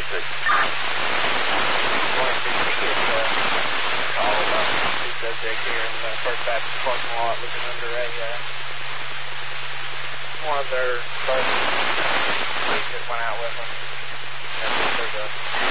Good. Morning, Dixie. It's call two subjects here in the First Baptist parking lot looking under one of their buses that went out with them. There's a